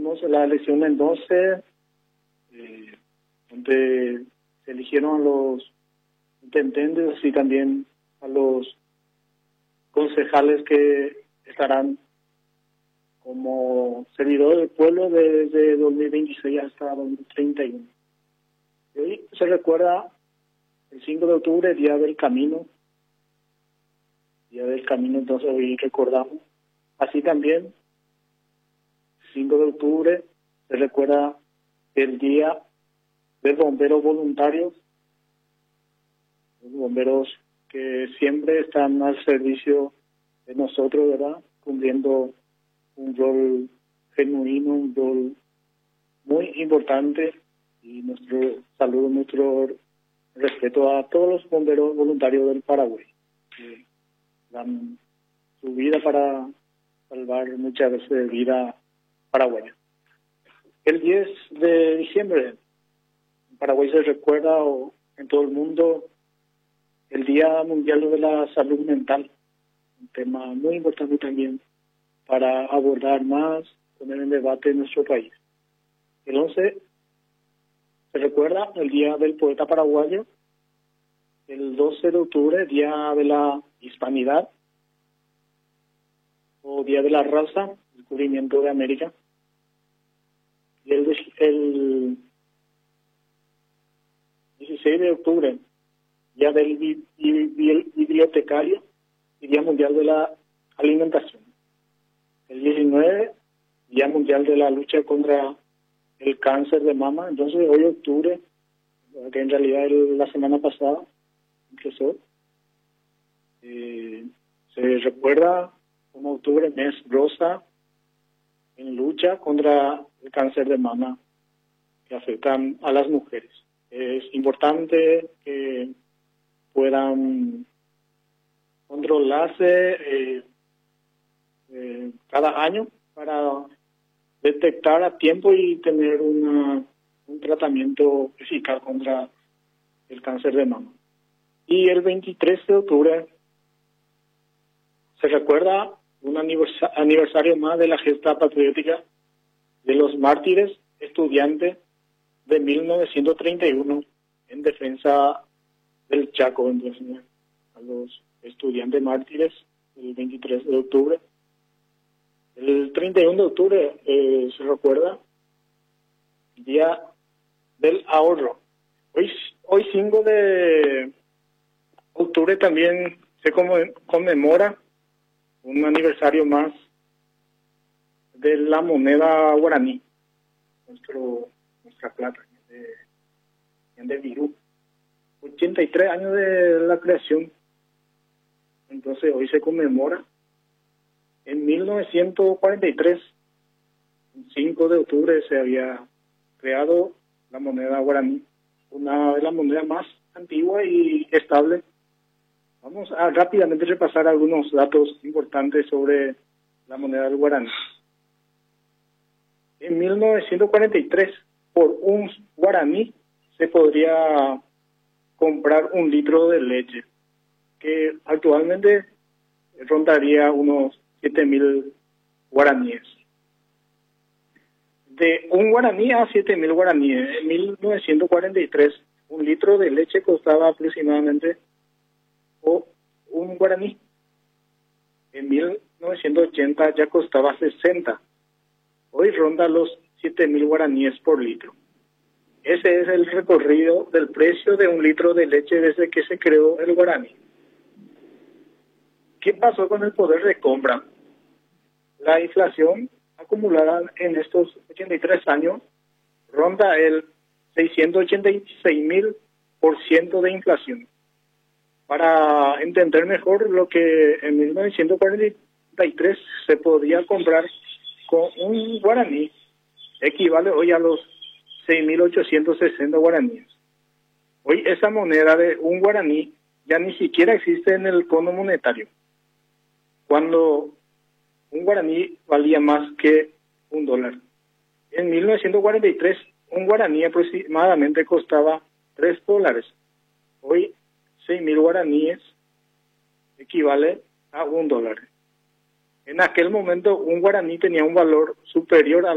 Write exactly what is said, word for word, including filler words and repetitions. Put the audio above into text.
tuvimos la elección en doce, eh, donde se eligieron a los intendentes y también a los concejales que estarán como servidores del pueblo desde dos mil veintiséis hasta dos mil treinta y uno. Y hoy se recuerda el cinco de octubre, Día del Camino. Día del Camino, entonces hoy recordamos. Así también, cinco de octubre, se recuerda el Día de Bomberos Voluntarios, los bomberos que siempre están al servicio de nosotros, ¿verdad? Cumpliendo un rol genuino, un rol muy importante, y nuestro saludo, nuestro respeto a todos los bomberos voluntarios del Paraguay, que dan su vida para salvar muchas veces vida paraguaya. El diez de diciembre, en Paraguay se recuerda, o en todo el mundo, el Día Mundial de la Salud Mental, un tema muy importante también para abordar más, poner en debate en nuestro país. El once se recuerda el Día del Poeta Paraguayo. El doce de octubre, Día de la Hispanidad, o Día de la Raza, descubrimiento de América. Y el, el dieciséis de octubre, Día del bi, bi, bi, Bibliotecario y Día Mundial de la Alimentación. El diecinueve, Día Mundial de la Lucha contra el Cáncer de Mama. Entonces, hoy octubre, que en realidad el, la semana pasada empezó, eh, se recuerda como octubre, mes rosa, en lucha contra el cáncer de mama que afectan a las mujeres. Es importante que puedan controlarse eh, eh, cada año para detectar a tiempo y tener una, un tratamiento eficaz contra el cáncer de mama. Y el veintitrés de octubre se recuerda un aniversario más de la gesta patriótica de los mártires estudiantes de mil novecientos treinta y uno en defensa del Chaco. Entonces, a los estudiantes mártires, el veintitrés de octubre. El treinta y uno de octubre eh, se recuerda el Día del Ahorro. Hoy, hoy cinco de octubre también se conmemora un aniversario más de la moneda guaraní, nuestro, nuestra plata, de, de Virú. ochenta y tres años de la creación. Entonces hoy se conmemora. En mil novecientos cuarenta y tres, el cinco de octubre, se había creado la moneda guaraní, una de las monedas más antiguas y estables. Vamos a rápidamente repasar algunos datos importantes sobre la moneda del guaraní. En mil novecientos cuarenta y tres, por un guaraní se podría comprar un litro de leche, que actualmente rondaría unos siete mil guaraníes. De un guaraní a siete mil guaraníes, en mil novecientos cuarenta y tres, un litro de leche costaba aproximadamente o un guaraní. En mil novecientos ochenta ya costaba sesenta. Hoy ronda los siete mil guaraníes por litro. Ese es el recorrido del precio de un litro de leche desde que se creó el guaraní. ¿Qué pasó con el poder de compra? La inflación acumulada en estos ochenta y tres años ronda el seiscientos ochenta y seis mil por ciento de inflación. Para entender mejor lo que en mil novecientos cuarenta y tres se podía comprar con un guaraní, equivale hoy a los seis mil ochocientos sesenta guaraníes. Hoy esa moneda de un guaraní ya ni siquiera existe en el cono monetario, cuando un guaraní valía más que un dólar. En mil novecientos cuarenta y tres, un guaraní aproximadamente costaba tres dólares. Hoy seis mil guaraníes equivale a un dólar. En aquel momento un guaraní tenía un valor superior a